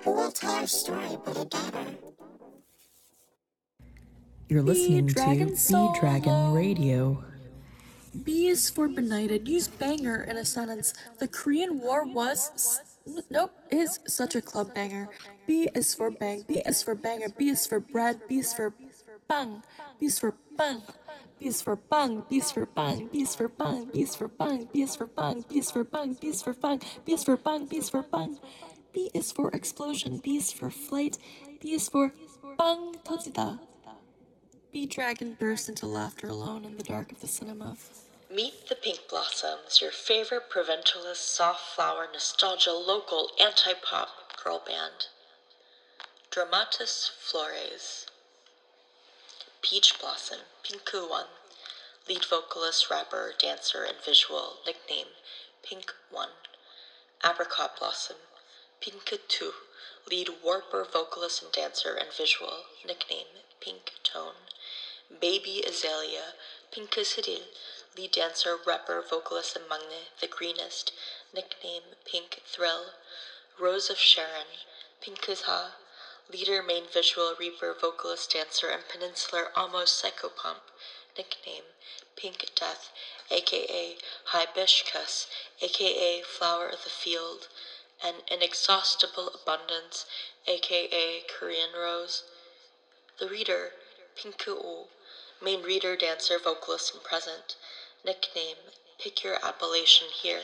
Who will tell our story but a daughter? You're listening to B-Dragon Radio. B is for benighted. Use banger in a sentence. The Korean War is such a club banger. B is for bang. B is for banger. B is for bread. B is for bang. B is for bang. B is for bang. B is for bang. B is for bang. B is for bang. B is for bang. B is for bang. B is for bang. B is for bang. B is for bang. B is for explosion. B is for flight. B is for bang 터지다. B-Dragon burst into laughter alone in the dark of the cinema. Meet the Pink Blossoms, your favorite provincialist, soft flower, nostalgia, local, anti-pop girl band. Dramatis Flores. Peach Blossom, Pinku One. Lead vocalist, rapper, dancer, and visual, nickname Pink One. Apricot Blossom, Pink Two. Lead warper, vocalist, and dancer, and visual, nickname Pink Tone. Baby Azalea, Pinkus Hidil, lead dancer, rapper, vocalist, and Magne, the greenest, nickname Pink Thrill. Rose of Sharon, Pinkus Ha, leader, main visual, reaper, vocalist, dancer, and peninsular almost psychopomp, nickname Pink Death, aka Hibiscus, aka Flower of the Field, and Inexhaustible Abundance, aka Korean Rose. The reader, Pinku O, main reader, dancer, vocalist, and present, nickname Pick Your Appellation Here.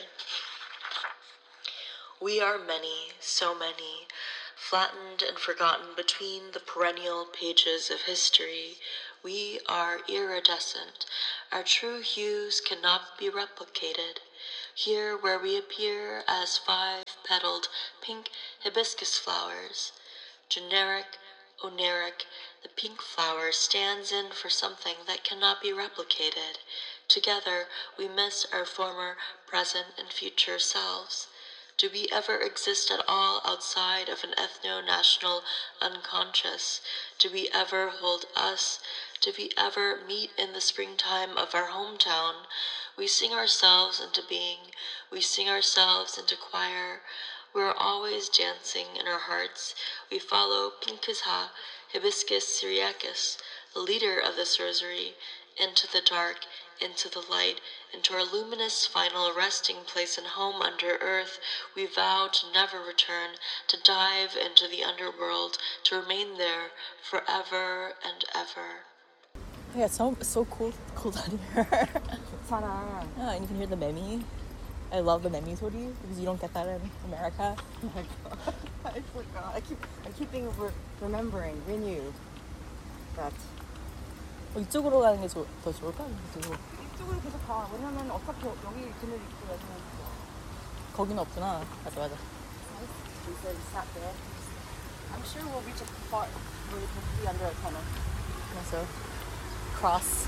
We are many, so many, flattened and forgotten between the perennial pages of history. We are iridescent. Our true hues cannot be replicated. Here where we appear as five-petaled pink hibiscus flowers, generic, oneric, the pink flower stands in for something that cannot be replicated. Together, we miss our former, present, and future selves. Do we ever exist at all outside of an ethno-national unconscious? Do we ever hold us? Do we ever meet in the springtime of our hometown? We sing ourselves into being. We sing ourselves into choir. We are always dancing in our hearts. We follow Pinkus Ha, Hibiscus syriacus, the leader of this rosary, into the dark, into the light, into our luminous final resting place and home under earth. We vow to never return, to dive into the underworld, to remain there forever and ever. Yeah, it's so cool down here. 괜찮아. Yeah, and you can hear the memi. I love the memi 소리 because you don't get that in America. Oh my god, I forgot. I keep remembering. We knew that. 이쪽으로 가는 게 더 좋을까? 이쪽으로 계속 가. 왜냐면 어차피 여기 그늘 있고 여기는 거기는 없구나. 맞아. We said sat there. I'm sure we'll reach a part where we can be under a tunnel. 그래서 cross.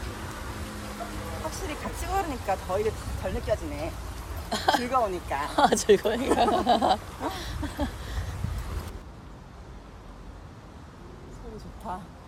확실히 같이 걸으니까 더위를 덜 느껴지네. 즐거우니까. 즐거우니까. 소리 좋다.